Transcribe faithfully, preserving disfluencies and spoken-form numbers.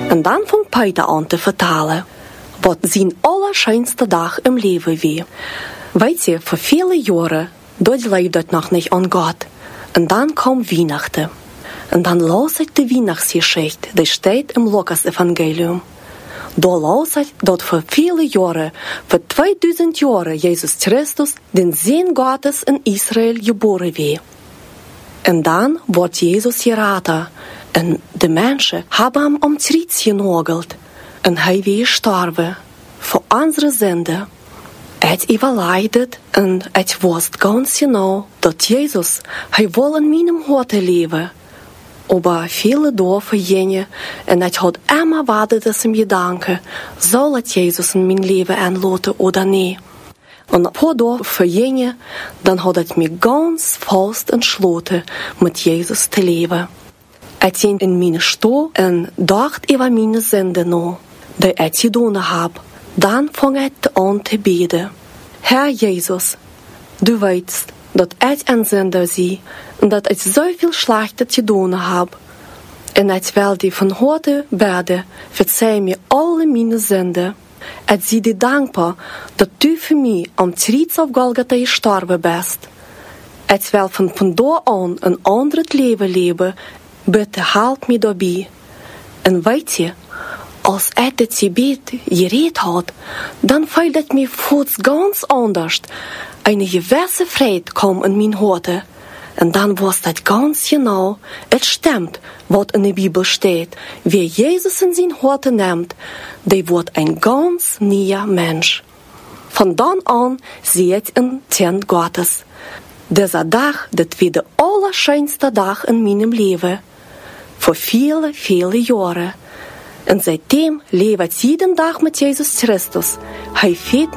En dan fängt Peter an te vertalen wat zijn allerschönste dag im Leben wie. Weet je, voor vele jaren, dort leefde het nog niet aan God. En dan kwam Weihnachten. En dan las ik de Weihnachtsgeschichte, die steht im Lukas-Evangelium. Da las ich, dat vor viele Jahre, vor zweitausend Jahren, Jesus Christus, den Sohn Gottes in Israel geboren wie. En dan wordt Jesus geraten. En de mensen hebben hem om het Kreuz genageld. En hij wie gestorven voor onze zonde. Het überleidet en het wist ganz genau, dat Jezus, hij wil in meinem Harte leven. Aber viele Dorfen jene, en het had immer wartet es im Gedanke, soll het Jezus in mijn leven aanlaten oder nee. En een paar Dorfen jene, dan had het mir ganz fast entschlossen, mit Jesus te leven. Het ging in mijn stoel en dacht over mijn zonde na, die ik gedaan heb. Dan vang ik aan te bidden. Herr Jesus, du weißt, dat ik een zonde zie en dat ik zoveel slechte gedaan heb. En ik wil die van harte bidden, verzeih mir alle mijn zonden. Ik zie die dankbaar dat du voor mij am Kreuz auf Golgatha gestorben bist. Ik wil van vandaar aan een ander leven leven. Bitte help me daarbij. En weet je, als ik dit gebed gereed had, dan voelt het me voets ganz anders. Eine gewisse Freude kwam in mijn harte. En dan was het ganz genau, het stimmt, wat in de Bibel steht. Wie Jesus in zijn harte neemt, die wordt een ganz nieuwer mens. Van dan aan zie ik een Kind Gottes. Deze dag, dit weer de allerschönste dag in mijn leven. Voor viele, viele Jahre. En seitdem leef ik jeden dag met Jesus Christus. Hij feed